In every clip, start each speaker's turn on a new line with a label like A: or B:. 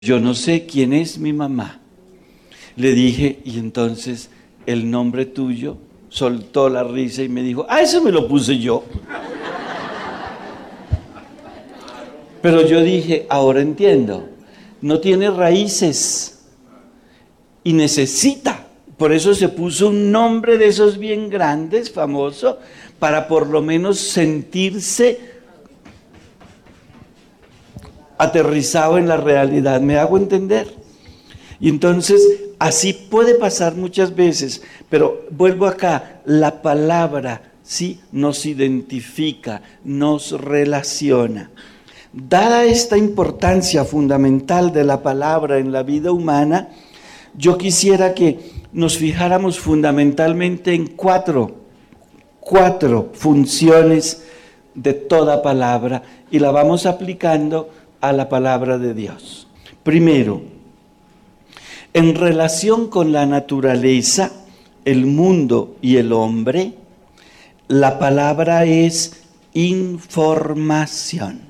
A: Yo no sé quién es mi mamá. Le dije, y entonces el nombre tuyo, soltó la risa y me dijo, eso me lo puse yo. Pero yo dije, ahora entiendo, no tiene raíces y necesita. Por eso se puso un nombre de esos bien grandes, famoso, para por lo menos sentirse aterrizado en la realidad. ¿Me hago entender? Y entonces, así puede pasar muchas veces, pero vuelvo acá, la palabra, sí, nos identifica, nos relaciona. Dada esta importancia fundamental de la palabra en la vida humana, yo quisiera que nos fijáramos fundamentalmente en cuatro funciones de toda palabra y la vamos aplicando a la palabra de Dios. Primero, en relación con la naturaleza, el mundo y el hombre, la palabra es información.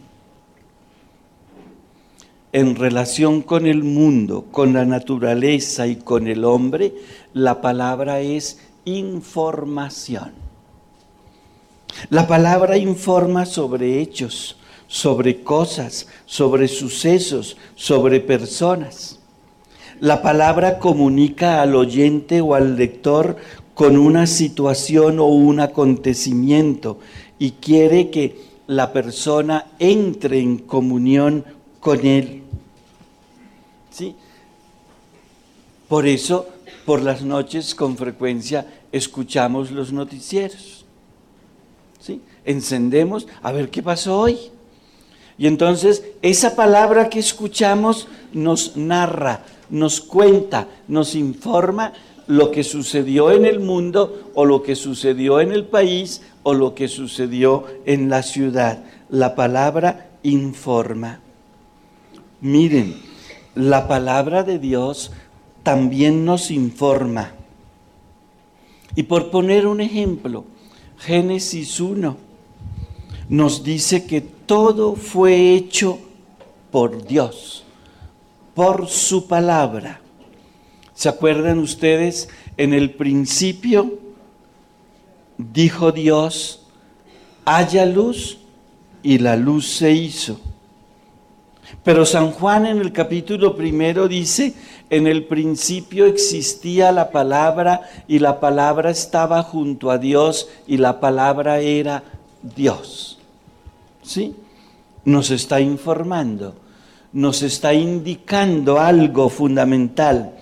A: En relación con el mundo, con la naturaleza y con el hombre, la palabra es información. La palabra informa sobre hechos, sobre cosas, sobre sucesos, sobre personas. La palabra comunica al oyente o al lector con una situación o un acontecimiento y quiere que la persona entre en comunión con él. ¿Sí? Por eso, por las noches con frecuencia escuchamos los noticieros. ¿Sí? Encendemos a ver qué pasó hoy. Y entonces esa palabra que escuchamos nos narra, nos cuenta, nos informa lo que sucedió en el mundo o lo que sucedió en el país o lo que sucedió en la ciudad. La palabra informa. Miren, la palabra de Dios también nos informa. Y por poner un ejemplo, Génesis 1 nos dice que todo fue hecho por Dios, por su palabra. ¿Se acuerdan ustedes? En el principio dijo Dios, haya luz, y la luz se hizo. Pero San Juan en el capítulo 1 dice, en el principio existía la palabra y la palabra estaba junto a Dios y la palabra era Dios. ¿Sí? Nos está informando, nos está indicando algo fundamental.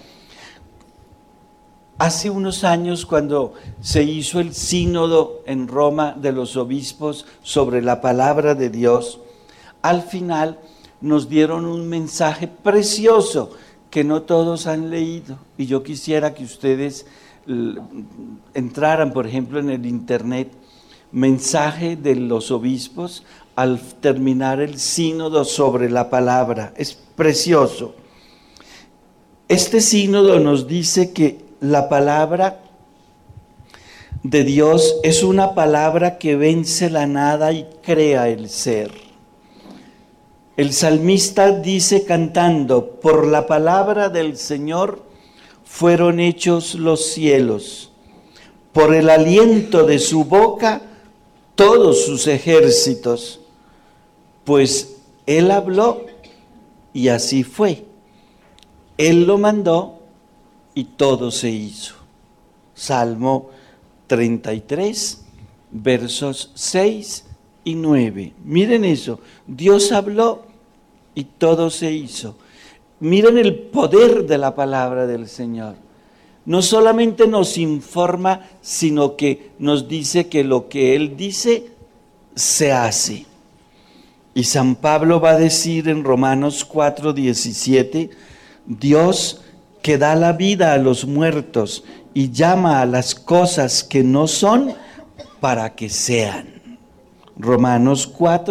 A: Hace unos años, cuando se hizo el sínodo en Roma de los obispos sobre la palabra de Dios, al final nos dieron un mensaje precioso que no todos han leído. Y yo quisiera que ustedes entraran, por ejemplo, en el internet, mensaje de los obispos al terminar el sínodo sobre la palabra. Es precioso. Este sínodo nos dice que la palabra de Dios es una palabra que vence la nada y crea el ser. El salmista dice cantando, por la palabra del Señor fueron hechos los cielos, por el aliento de su boca todos sus ejércitos, pues Él habló y así fue. Él lo mandó y todo se hizo. Salmo 33, versos 6 y 9. Miren eso, Dios habló y todo se hizo. Miren el poder de la palabra del Señor. No solamente nos informa, sino que nos dice que lo que Él dice se hace. Y San Pablo va a decir en Romanos 4:17, Dios que da la vida a los muertos y llama a las cosas que no son para que sean. Romanos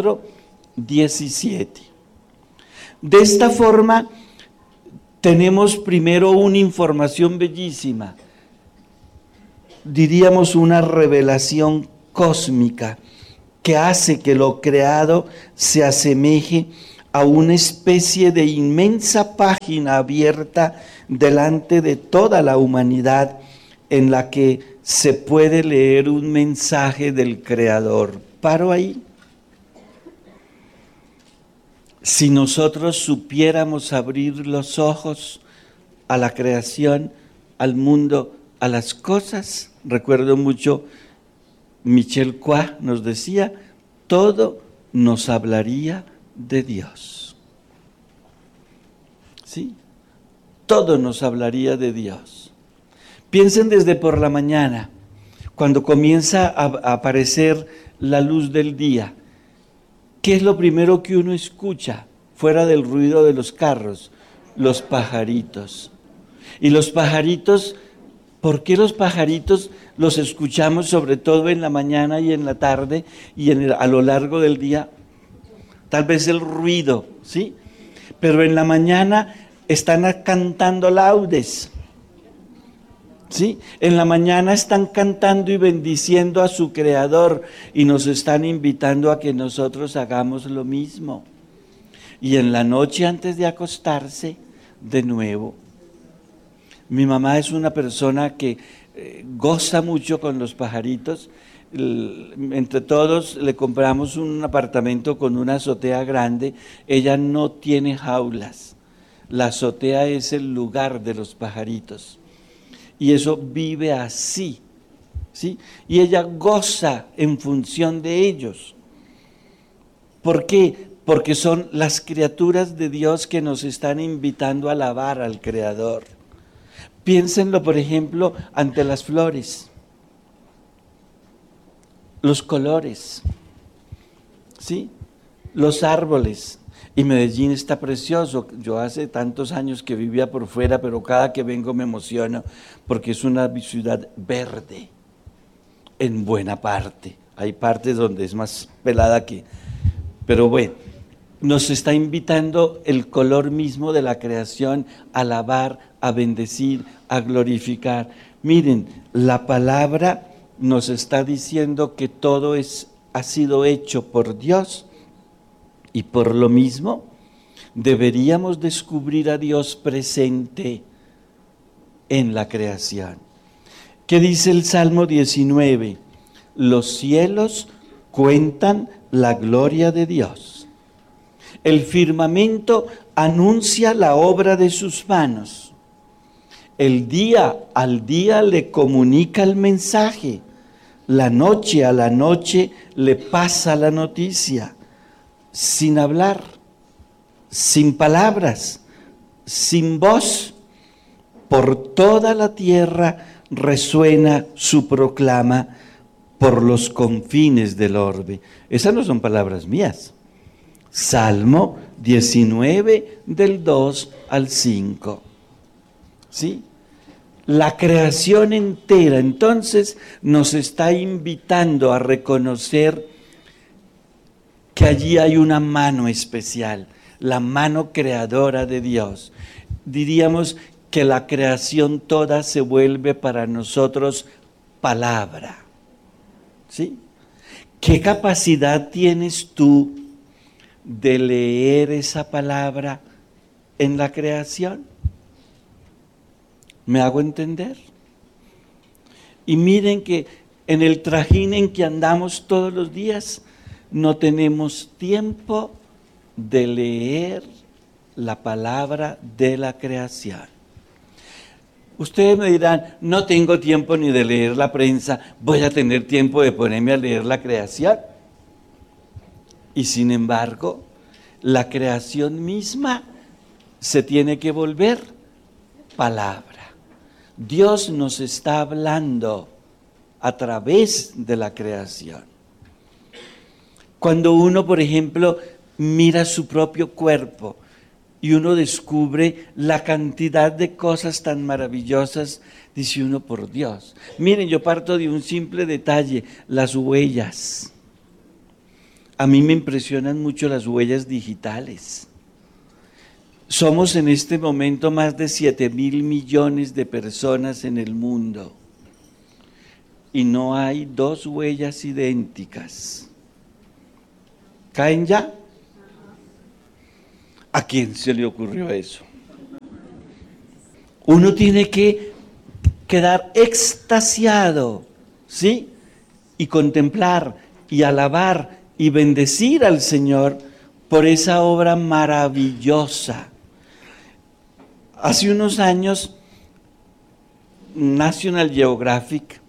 A: 4:17. De esta forma, tenemos primero una información bellísima, diríamos una revelación cósmica que hace que lo creado se asemeje a una especie de inmensa página abierta delante de toda la humanidad en la que se puede leer un mensaje del Creador. Paro ahí. Si nosotros supiéramos abrir los ojos a la creación, al mundo, a las cosas, recuerdo mucho, Michel Coix nos decía, todo nos hablaría de Dios. ¿Sí? Todo nos hablaría de Dios. Piensen desde por la mañana, cuando comienza a aparecer la luz del día. ¿Qué es lo primero que uno escucha fuera del ruido de los carros? Los pajaritos. Y los pajaritos, ¿por qué los pajaritos los escuchamos sobre todo en la mañana y en la tarde y a lo largo del día? Tal vez el ruido, ¿sí? Pero en la mañana están cantando laudes, ¿sí? En la mañana están cantando y bendiciendo a su Creador y nos están invitando a que nosotros hagamos lo mismo. Y en la noche antes de acostarse, de nuevo. Mi mamá es una persona que goza mucho con los pajaritos. Entre todos le compramos un apartamento con una azotea grande. Ella no tiene jaulas. La azotea es el lugar de los pajaritos. Y eso vive así, ¿sí? Y ella goza en función de ellos. ¿Por qué? Porque son las criaturas de Dios que nos están invitando a alabar al Creador. Piénsenlo, por ejemplo, ante las flores, los colores, ¿sí? Los árboles. Y Medellín está precioso. Yo hace tantos años que vivía por fuera, pero cada que vengo me emociono porque es una ciudad verde, en buena parte. Hay partes donde es más pelada que... Pero bueno, nos está invitando el color mismo de la creación a alabar, a bendecir, a glorificar. Miren, la palabra nos está diciendo que todo ha sido hecho por Dios y por lo mismo deberíamos descubrir a Dios presente en la creación. ¿Qué dice el Salmo 19? Los cielos cuentan la gloria de Dios. El firmamento anuncia la obra de sus manos. El día al día le comunica el mensaje. La noche a la noche le pasa la noticia. Sin hablar, sin palabras, sin voz, por toda la tierra resuena su proclama por los confines del orbe. Esas no son palabras mías. Salmo 19, del 2 al 5. ¿Sí? La creación entera, entonces, nos está invitando a reconocer que allí hay una mano especial, la mano creadora de Dios. Diríamos que la creación toda se vuelve para nosotros palabra. ¿Sí? ¿Qué capacidad tienes tú de leer esa palabra en la creación? ¿Me hago entender? Y miren que en el trajín en que andamos todos los días, no tenemos tiempo de leer la palabra de la creación. Ustedes me dirán, no tengo tiempo ni de leer la prensa, voy a tener tiempo de ponerme a leer la creación. Y sin embargo, la creación misma se tiene que volver palabra. Dios nos está hablando a través de la creación. Cuando uno, por ejemplo, mira su propio cuerpo y uno descubre la cantidad de cosas tan maravillosas, dice uno, por Dios. Miren, yo parto de un simple detalle, las huellas. A mí me impresionan mucho las huellas digitales. Somos en este momento más de 7.000 millones de personas en el mundo y no hay dos huellas idénticas. ¿Caen ya? ¿A quién se le ocurrió eso? Uno tiene que quedar extasiado, ¿sí? Y contemplar y alabar y bendecir al Señor por esa obra maravillosa. Hace unos años, National Geographic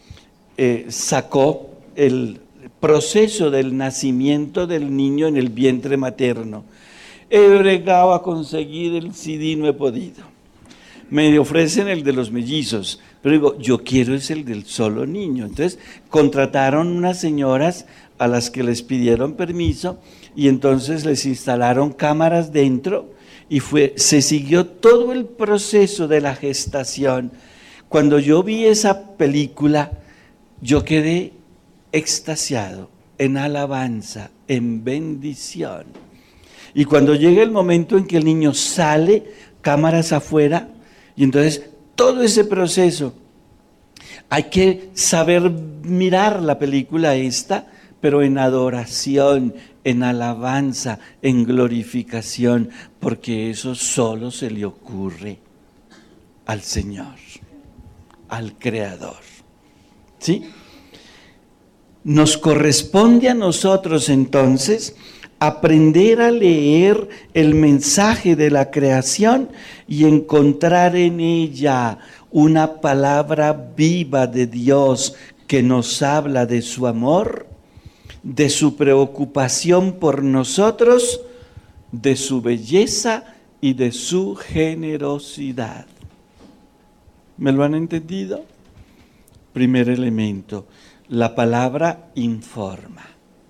A: sacó el proceso del nacimiento del niño en el vientre materno. He bregado a conseguir el CD, no he podido. Me ofrecen el de los mellizos, pero digo, yo quiero es el del solo niño. Entonces contrataron unas señoras a las que les pidieron permiso y entonces les instalaron cámaras dentro y se siguió todo el proceso de la gestación. Cuando yo vi esa película, yo quedé extasiado, en alabanza, en bendición. Y cuando llega el momento en que el niño sale, cámaras afuera, y entonces todo ese proceso, hay que saber mirar la película esta, pero en adoración, en alabanza, en glorificación, porque eso solo se le ocurre al Señor, al Creador. ¿Sí? Nos corresponde a nosotros entonces aprender a leer el mensaje de la creación y encontrar en ella una palabra viva de Dios que nos habla de su amor, de su preocupación por nosotros, de su belleza y de su generosidad. ¿Me lo han entendido? Primer elemento, la palabra informa.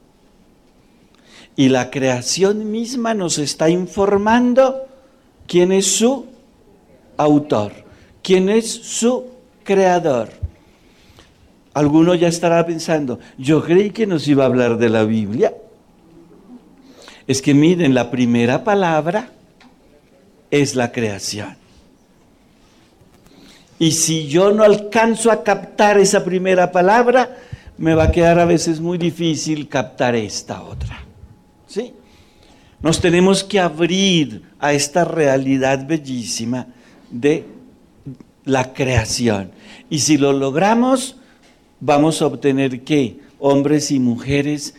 A: Y la creación misma nos está informando quién es su autor, quién es su creador. Alguno ya estará pensando, yo creí que nos iba a hablar de la Biblia. Es que miren, la primera palabra es la creación. Y si yo no alcanzo a captar esa primera palabra, me va a quedar a veces muy difícil captar esta otra. ¿Sí? Nos tenemos que abrir a esta realidad bellísima de la creación. Y si lo logramos, vamos a obtener ¿qué? Hombres y mujeres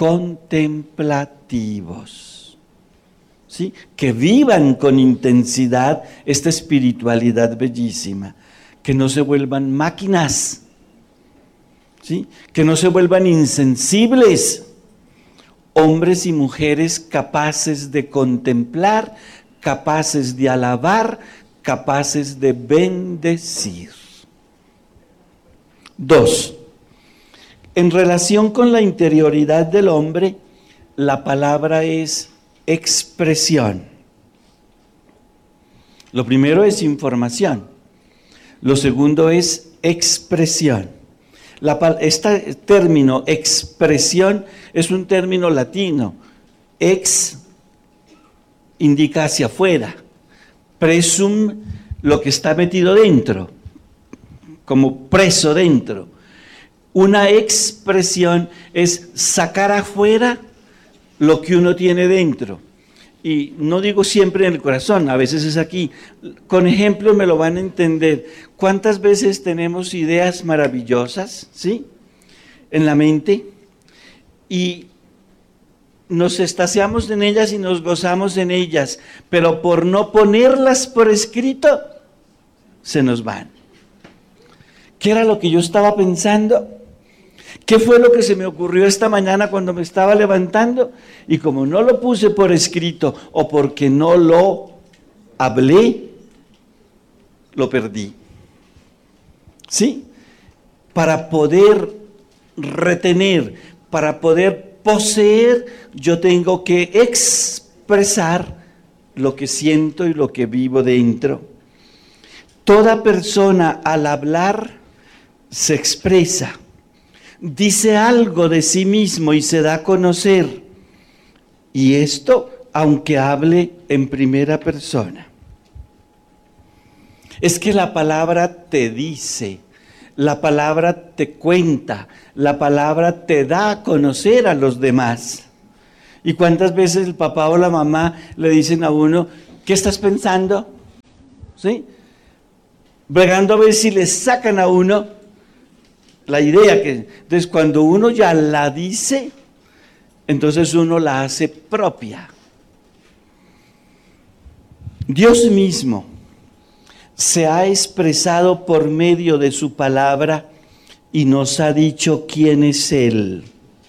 A: contemplativos, ¿sí? Que vivan con intensidad esta espiritualidad bellísima, que no se vuelvan máquinas, ¿sí? Que no se vuelvan insensibles, hombres y mujeres capaces de contemplar, capaces de alabar, capaces de bendecir. 2. En relación con la interioridad del hombre, la palabra es expresión. Lo primero es información. Lo segundo es expresión. Este término expresión es un término latino. Ex indica hacia afuera. Presum, lo que está metido dentro, como preso dentro. Una expresión es sacar afuera lo que uno tiene dentro. Y no digo siempre en el corazón, a veces es aquí. Con ejemplos me lo van a entender. ¿Cuántas veces tenemos ideas maravillosas, sí, en la mente? Y nos extasiamos en ellas y nos gozamos en ellas, pero por no ponerlas por escrito, se nos van. ¿Qué era lo que yo estaba pensando? ¿Qué fue lo que se me ocurrió esta mañana cuando me estaba levantando? Y como no lo puse por escrito o porque no lo hablé, lo perdí. ¿Sí? Para poder retener, para poder poseer, yo tengo que expresar lo que siento y lo que vivo dentro. Toda persona al hablar se expresa. Dice algo de sí mismo y se da a conocer. Y esto, aunque hable en primera persona. Es que la palabra te dice, la palabra te cuenta, la palabra te da a conocer a los demás. ¿Y cuántas veces el papá o la mamá le dicen a uno, ¿qué estás pensando? ¿Sí? Bregando a ver si le sacan a uno la idea que... Entonces, cuando uno ya la dice, entonces uno la hace propia. Dios mismo se ha expresado por medio de su palabra y nos ha dicho quién es Él.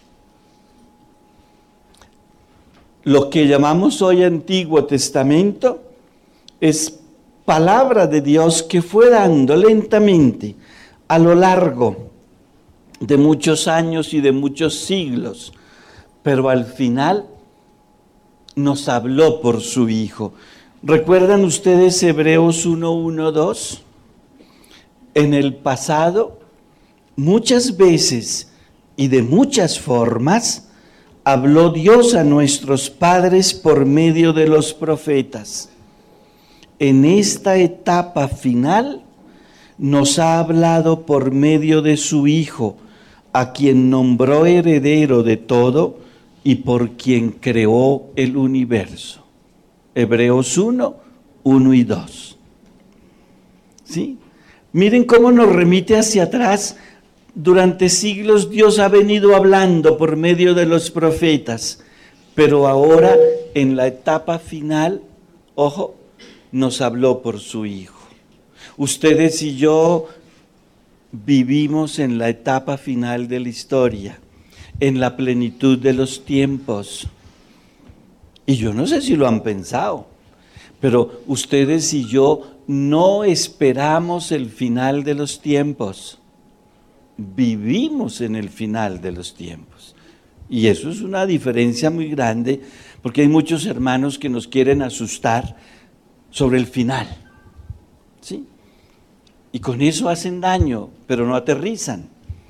A: Lo que llamamos hoy Antiguo Testamento es palabra de Dios que fue dando lentamente a lo largo de muchos años y de muchos siglos, pero al final nos habló por su Hijo. ¿Recuerdan ustedes Hebreos 1:1-2? En el pasado, muchas veces y de muchas formas, habló Dios a nuestros padres por medio de los profetas. En esta etapa final, nos ha hablado por medio de su Hijo, a quien nombró heredero de todo y por quien creó el universo. Hebreos 1:1-2. ¿Sí? Miren cómo nos remite hacia atrás. Durante siglos Dios ha venido hablando por medio de los profetas, pero ahora en la etapa final, ojo, nos habló por su Hijo. Ustedes y yo vivimos en la etapa final de la historia, en la plenitud de los tiempos. Y yo no sé si lo han pensado, pero ustedes y yo no esperamos el final de los tiempos. Vivimos en el final de los tiempos. Y eso es una diferencia muy grande, porque hay muchos hermanos que nos quieren asustar sobre el final. ¿Sí? Y con eso hacen daño, pero no aterrizan.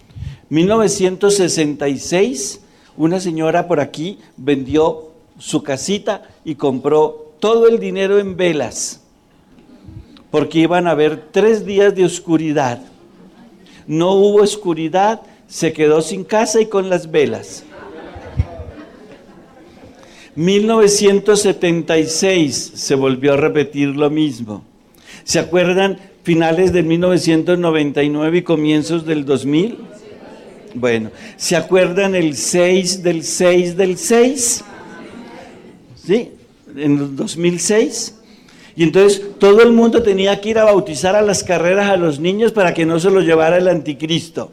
A: 1966, una señora por aquí vendió su casita y compró todo el dinero en velas, porque iban a haber 3 días de oscuridad. No hubo oscuridad, se quedó sin casa y con las velas. 1976 se volvió a repetir lo mismo. ¿Se acuerdan finales de 1999 y comienzos del 2000? Bueno, ¿se acuerdan el 6 del 6 del 6? ¿Sí? En el 2006. Y entonces todo el mundo tenía que ir a bautizar a las carreras a los niños para que no se los llevara el anticristo.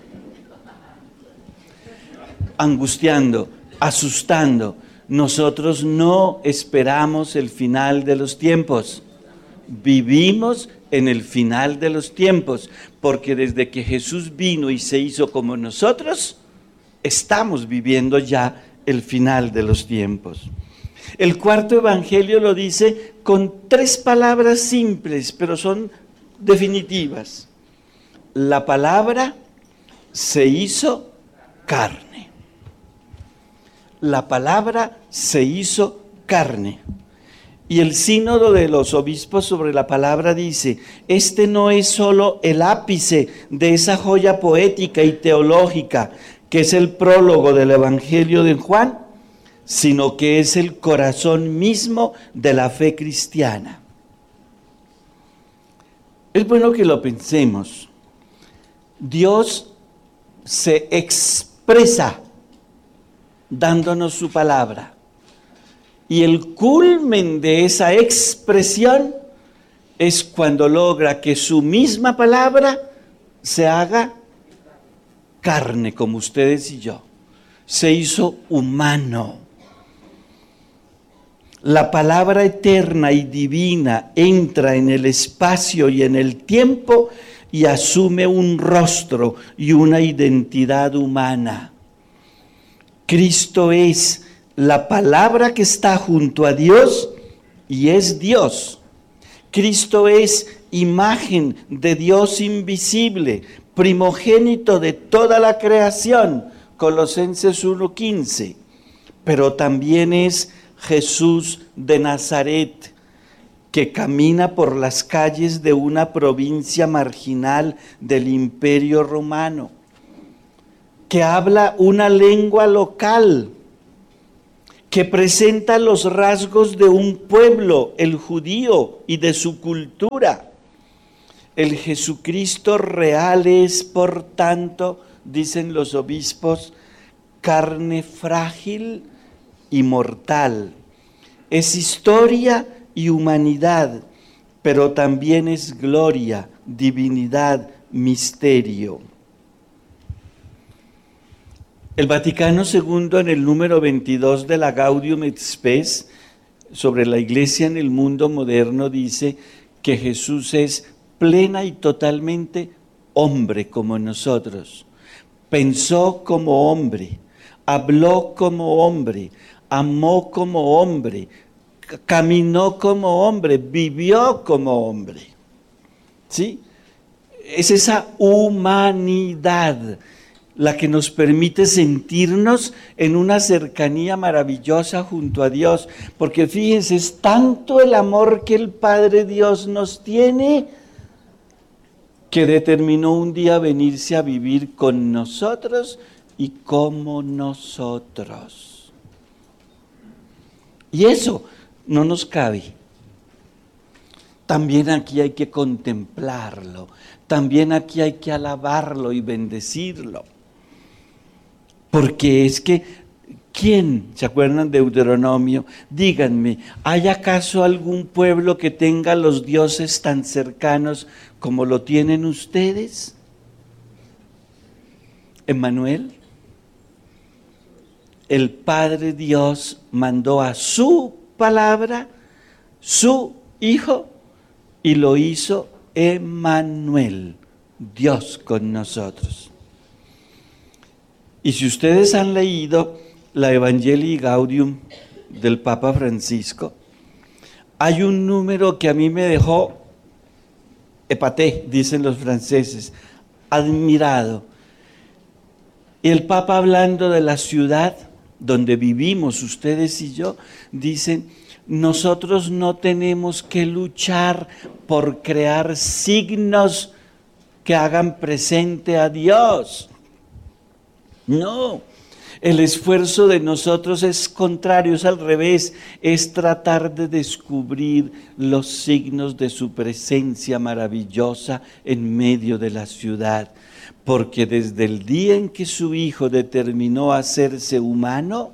A: Angustiando, asustando. Nosotros no esperamos el final de los tiempos. Vivimos en el final de los tiempos, porque desde que Jesús vino y se hizo como nosotros, estamos viviendo ya el final de los tiempos. El cuarto evangelio lo dice con 3 palabras simples, pero son definitivas. La palabra se hizo carne. La palabra se hizo carne. Y el sínodo de los obispos sobre la palabra dice, este no es solo el ápice de esa joya poética y teológica que es el prólogo del evangelio de Juan, sino que es el corazón mismo de la fe cristiana. Es bueno que lo pensemos. Dios se expresa dándonos su palabra. Y el culmen de esa expresión es cuando logra que su misma palabra se haga carne como ustedes y yo. Se hizo humano. La palabra eterna y divina entra en el espacio y en el tiempo y asume un rostro y una identidad humana. Cristo es la palabra que está junto a Dios y es Dios. Cristo es imagen de Dios invisible, primogénito de toda la creación, Colosenses 1:15, pero también es Jesús de Nazaret, que camina por las calles de una provincia marginal del Imperio Romano, que habla una lengua local, que presenta los rasgos de un pueblo, el judío, y de su cultura. El Jesucristo real es, por tanto, dicen los obispos, carne frágil y mortal. Es historia y humanidad, pero también es gloria, divinidad, misterio. El Vaticano II, en el número 22 de la Gaudium et Spes, sobre la Iglesia en el mundo moderno, dice que Jesús es plena y totalmente hombre como nosotros. Pensó como hombre, habló como hombre, amó como hombre, caminó como hombre, vivió como hombre. ¿Sí? Es esa humanidad la que nos permite sentirnos en una cercanía maravillosa junto a Dios. Porque fíjense, es tanto el amor que el Padre Dios nos tiene, que determinó un día venirse a vivir con nosotros y como nosotros. Y eso no nos cabe. También aquí hay que contemplarlo, también aquí hay que alabarlo y bendecirlo. Porque es que, ¿quién? ¿Se acuerdan de Deuteronomio? Díganme, ¿hay acaso algún pueblo que tenga los dioses tan cercanos como lo tienen ustedes? Emmanuel, el Padre Dios mandó a su palabra, su Hijo, y lo hizo Emmanuel, Dios con nosotros. Y si ustedes han leído la Evangelii Gaudium del Papa Francisco, hay un número que a mí me dejó épaté, dicen los franceses, admirado. Y el Papa, hablando de la ciudad donde vivimos ustedes y yo, dicen: nosotros no tenemos que luchar por crear signos que hagan presente a Dios. No, el esfuerzo de nosotros es contrario, es al revés, es tratar de descubrir los signos de su presencia maravillosa en medio de la ciudad. Porque desde el día en que su Hijo determinó hacerse humano,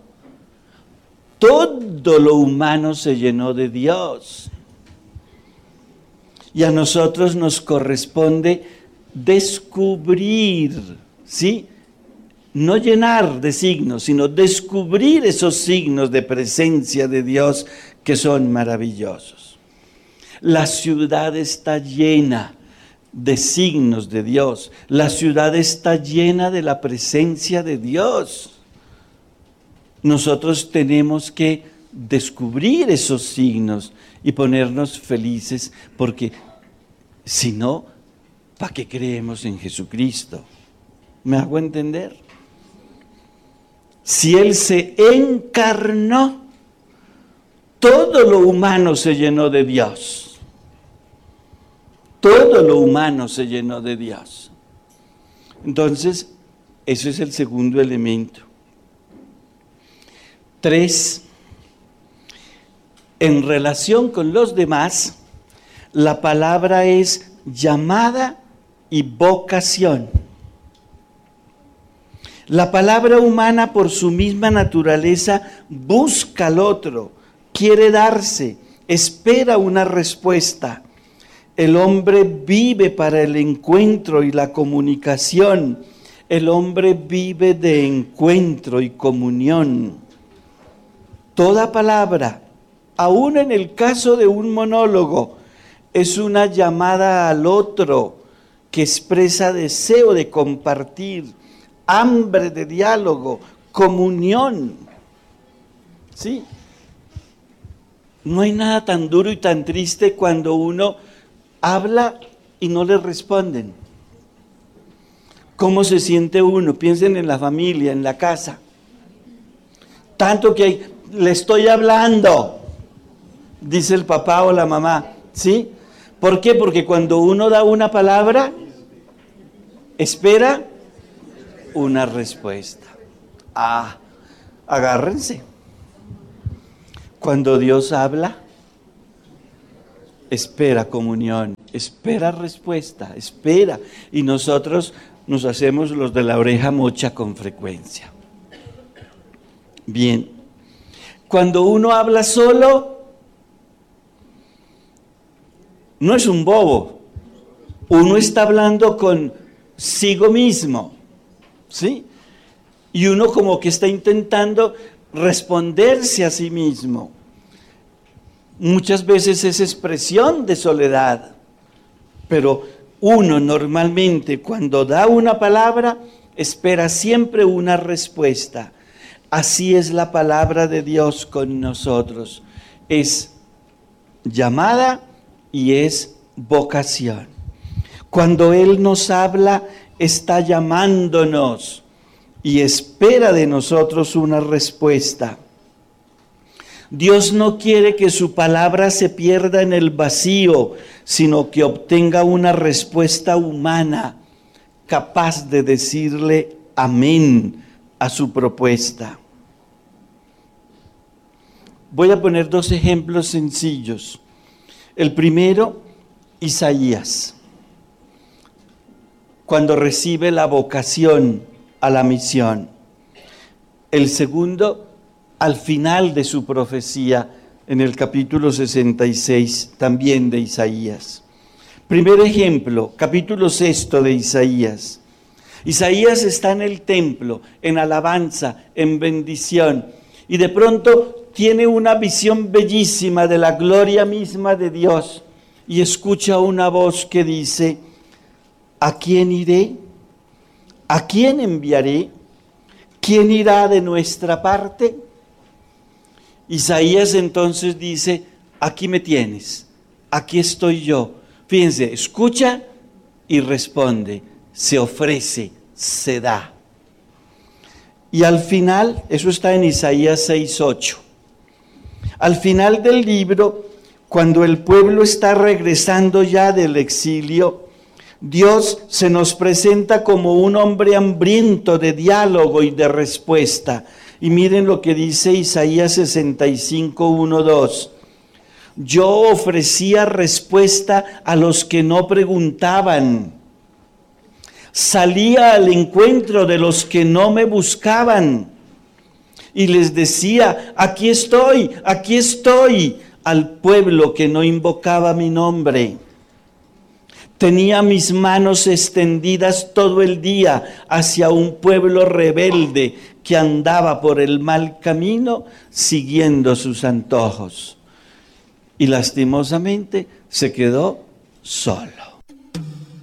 A: todo lo humano se llenó de Dios. Y a nosotros nos corresponde descubrir, ¿sí? No llenar de signos, sino descubrir esos signos de presencia de Dios que son maravillosos. La ciudad está llena de signos de Dios. La ciudad está llena de la presencia de Dios. Nosotros tenemos que descubrir esos signos y ponernos felices, porque si no, ¿para qué creemos en Jesucristo? ¿Me hago entender? Si Él se encarnó, todo lo humano se llenó de Dios. Todo lo humano se llenó de Dios. Entonces, eso es el segundo elemento. 3. En relación con los demás, la palabra es llamada y vocación. La palabra humana, por su misma naturaleza, busca al otro, quiere darse, espera una respuesta. El hombre vive para el encuentro y la comunicación. El hombre vive de encuentro y comunión. Toda palabra, aún en el caso de un monólogo, es una llamada al otro que expresa deseo de compartir, hambre de diálogo, comunión. ¿Sí? No hay nada tan duro y tan triste cuando uno habla y no le responden. ¿Cómo se siente uno? Piensen en la familia, en la casa. Tanto que le estoy hablando, dice el papá o la mamá, ¿sí? ¿Por qué? Porque cuando uno da una palabra, espera una respuesta. Agárrense. Cuando Dios habla, espera comunión, espera respuesta, espera. Y nosotros nos hacemos los de la oreja mocha con frecuencia. Bien, cuando uno habla solo, no es un bobo. Uno está hablando consigo mismo, ¿sí? Y uno como que está intentando responderse a sí mismo. Muchas veces es expresión de soledad, pero uno normalmente cuando da una palabra espera siempre una respuesta. Así es la palabra de Dios con nosotros. Es llamada y es vocación. Cuando Él nos habla, está llamándonos y espera de nosotros una respuesta. Dios no quiere que su palabra se pierda en el vacío, sino que obtenga una respuesta humana, capaz de decirle amén a su propuesta. Voy a poner 2 ejemplos sencillos. El primero, Isaías, cuando recibe la vocación a la misión. El segundo, al final de su profecía, en el capítulo 66, también de Isaías. Primer ejemplo, capítulo 6 de Isaías. Isaías está en el templo, en alabanza, en bendición, y de pronto tiene una visión bellísima de la gloria misma de Dios, y escucha una voz que dice: ¿a quién iré? ¿A quién enviaré? ¿Quién irá de nuestra parte? Isaías entonces dice: aquí me tienes, aquí estoy yo. Fíjense, escucha y responde, se ofrece, se da. Y al final, eso está en Isaías 6:8. Al final del libro, cuando el pueblo está regresando ya del exilio, Dios se nos presenta como un hombre hambriento de diálogo y de respuesta. Y miren lo que dice Isaías 65, 1, 2. Yo ofrecía respuesta a los que no preguntaban. Salía al encuentro de los que no me buscaban. Y les decía: aquí estoy, al pueblo que no invocaba mi nombre. Tenía mis manos extendidas todo el día hacia un pueblo rebelde que andaba por el mal camino siguiendo sus antojos. Y lastimosamente se quedó solo.